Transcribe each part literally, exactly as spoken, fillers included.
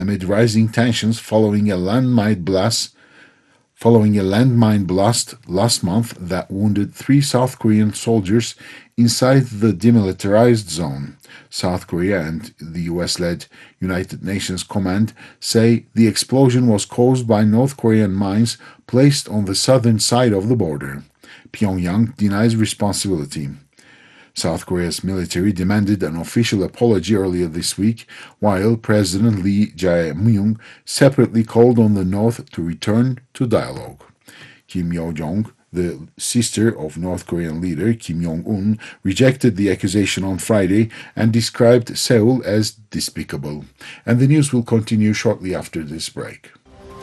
amid rising tensions following a landmine blast following a landmine blast last month that wounded three South Korean soldiers inside the demilitarized zone. South Korea and the U S-led United Nations Command say the explosion was caused by North Korean mines placed on the southern side of the border. Pyongyang denies responsibility. South Korea's military demanded an official apology earlier this week, while President Lee Jae-myung separately called on the North to return to dialogue. Kim Yo-jong, the sister of North Korean leader Kim Jong-un, rejected the accusation on Friday and described Seoul as despicable. And the news will continue shortly after this break.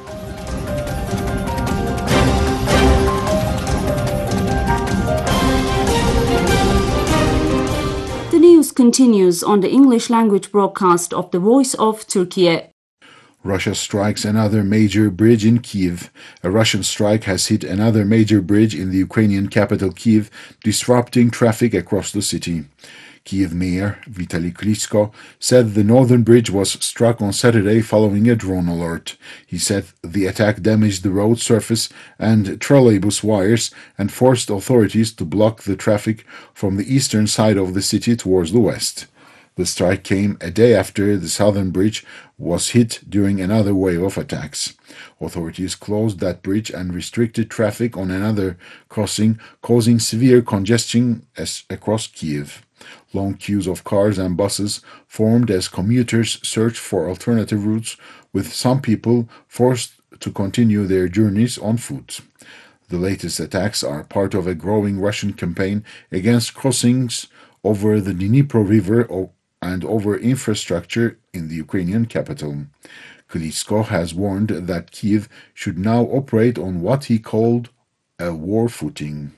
The news continues on the English language broadcast of the Voice of Turkey. Russia strikes another major bridge in Kyiv. A Russian strike has hit another major bridge in the Ukrainian capital Kyiv, disrupting traffic across the city. Kyiv Mayor Vitaly Klitschko said the northern bridge was struck on Saturday following a drone alert. He said the attack damaged the road surface and trolleybus wires and forced authorities to block the traffic from the eastern side of the city towards the west. The strike came a day after the southern bridge was hit during another wave of attacks. Authorities closed that bridge and restricted traffic on another crossing, causing severe congestion as across Kyiv. Long queues of cars and buses formed as commuters searched for alternative routes, with some people forced to continue their journeys on foot. The latest attacks are part of a growing Russian campaign against crossings over the Dnipro River and over infrastructure in the Ukrainian capital. Klitschko has warned that Kyiv should now operate on what he called a war footing.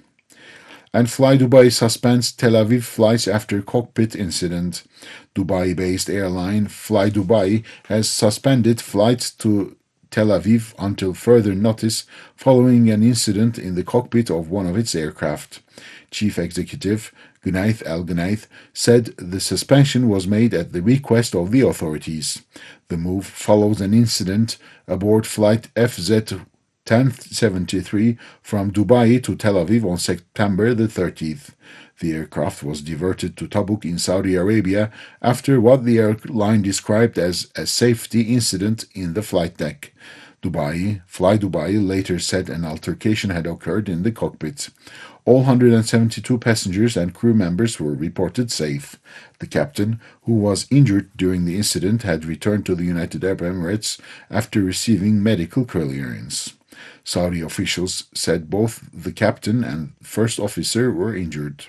And Fly Dubai suspends Tel Aviv flights after cockpit incident. Dubai-based airline Fly Dubai has suspended flights to Tel Aviv until further notice following an incident in the cockpit of one of its aircraft. Chief Executive Gnaith Al Gnaith said the suspension was made at the request of the authorities. The move follows an incident aboard flight F Z ten seventy-three from Dubai to Tel Aviv on September the thirtieth. The aircraft was diverted to Tabuk in Saudi Arabia after what the airline described as a safety incident in the flight deck. Dubai, Fly Dubai later said an altercation had occurred in the cockpit. All one hundred seventy-two passengers and crew members were reported safe. The captain, who was injured during the incident, had returned to the United Arab Emirates after receiving medical clearance. Saudi officials said both the captain and first officer were injured.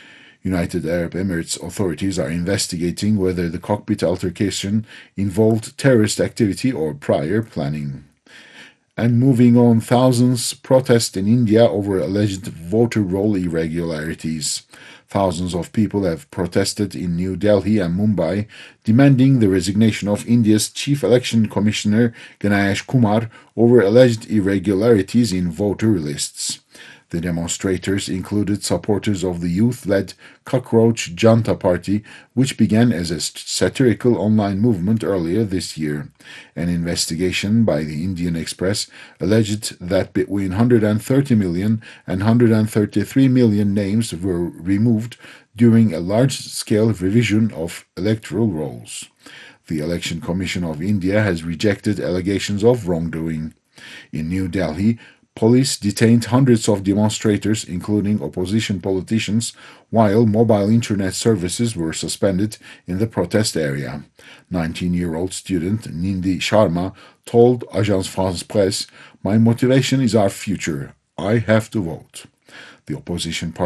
United Arab Emirates authorities are investigating whether the cockpit altercation involved terrorist activity or prior planning. And moving on, thousands protest in India over alleged voter roll irregularities. Thousands of people have protested in New Delhi and Mumbai, demanding the resignation of India's Chief Election Commissioner Ganesh Kumar over alleged irregularities in voter lists. The demonstrators included supporters of the youth-led Cockroach Janta Party, which began as a satirical online movement earlier this year. An investigation by the Indian Express alleged that between one hundred thirty million and one hundred thirty-three million names were removed during a large-scale revision of electoral rolls. The Election Commission of India has rejected allegations of wrongdoing. In New Delhi, police detained hundreds of demonstrators, including opposition politicians, while mobile internet services were suspended in the protest area. nineteen-year-old student Nindi Sharma told Agence France Presse, "My motivation is our future. I have to vote." The opposition party